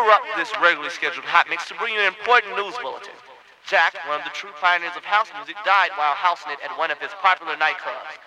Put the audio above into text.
interrupt this regularly scheduled hot mix to bring you an important news bulletin. Jack, one of the true pioneers of house music, died while housing it at one of his popular nightclubs.